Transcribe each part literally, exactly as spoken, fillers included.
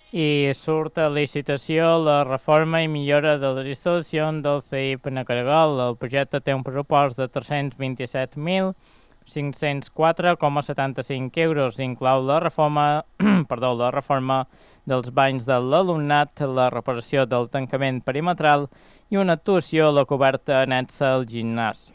I surt a licitació la reforma i millora de les instal·lacions del C I P Nacaragol. El projecte té un pressupost de tres-cents vint-i-set mil cinc-cents quatre coma setanta-cinc euros. Inclou la reforma, perdó, la reforma dels banys de l'alumnat, la reparació del tancament perimetral i una actuació a la coberta annexa al gimnàs.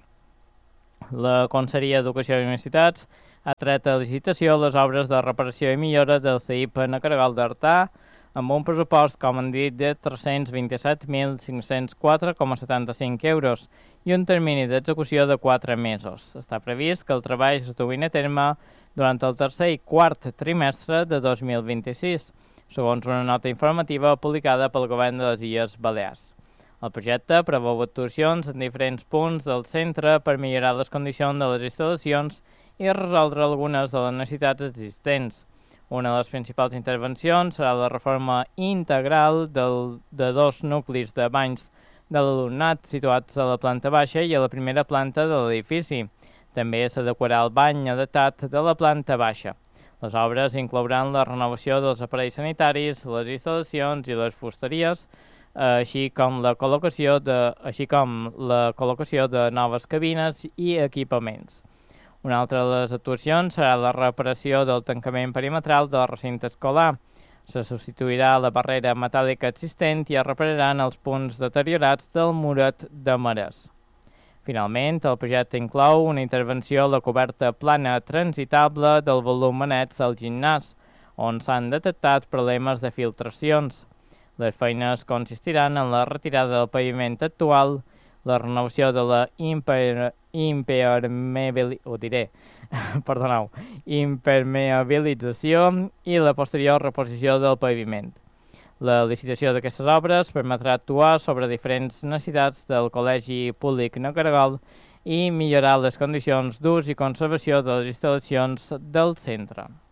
La Conselleria d'Educació i Universitats ha tret a licitació les obres de reparació i millora del C I P Nacaragol d'Artà amb un pressupost, com han dit, de tres-cents vint-i-set mil cinc-cents quatre coma setanta-cinc euros i un termini d'execució de quatre mesos. Està previst que el treball es duguin a terme durant el tercer i quart trimestre de dos mil vint-i-sis, segons una nota informativa publicada pel Govern de les Illes Balears. El projecte preveu actuacions en diferents punts del centre per millorar les condicions de les instal·lacions i resoldre algunes de les necessitats existents. Una de les principals intervencions serà la reforma integral del, de dos nuclis de banys de l'alumnat situats a la planta baixa i a la primera planta de l'edifici. També s'adequarà el bany adaptat de la planta baixa. Les obres inclouran la renovació dels aparells sanitaris, les instal·lacions i les fusteries, així com la col·locació de, així com la col·locació de noves cabines i equipaments. Una altra de les actuacions serà la reparació del tancament perimetral del recinte escolar. Se substituirà la barrera metàl·lica existent i es repararan els punts deteriorats del muret de marès. Finalment, el projecte inclou una intervenció a la coberta plana transitable del volum annex al gimnàs, on s'han detectat problemes de filtracions. Les feines consistiran en la retirada del paviment actual, la renovació de la imper... impermeabili... ho diré, perdoneu, impermeabilització i la posterior reposició del paviment. La licitació d'aquestes obres permetrà actuar sobre diferents necessitats del Col·legi Públic Nacaragol i millorar les condicions d'ús i conservació de les instal·lacions del centre.